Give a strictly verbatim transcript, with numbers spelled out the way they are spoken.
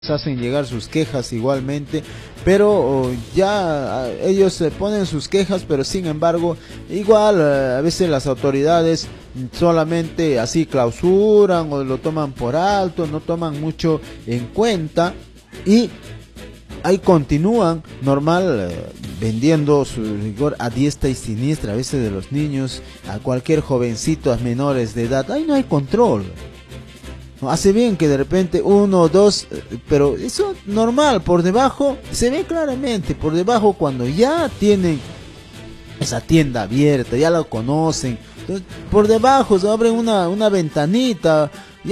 hacen llegar sus quejas igualmente, pero oh, ya uh, ellos eh, ponen sus quejas, pero sin embargo igual uh, a veces las autoridades solamente así clausuran o lo toman por alto, no toman mucho en cuenta y ahí continúan normal eh, vendiendo su rigor a diestra y siniestra, a veces de los niños, a cualquier jovencito, a menores de edad. Ahí no hay control. No, hace bien que de repente uno o dos, pero eso normal, por debajo, se ve claramente, por debajo cuando ya tienen esa tienda abierta, ya lo conocen, entonces, por debajo se abre una, una ventanita,